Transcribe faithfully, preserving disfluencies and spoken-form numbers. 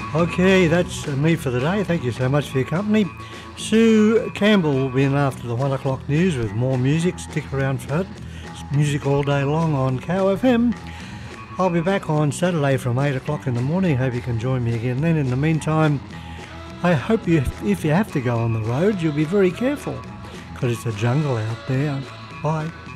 Okay, that's me for the day. Thank you so much for your company. Sue Campbell will be in after the one o'clock news with more music. Stick around for it. It's music all day long on C O F M. I'll be back on Saturday from eight o'clock in the morning. Hope you can join me again then. In the meantime, I hope you, if you have to go on the road, you'll be very careful because it's a jungle out there. Bye.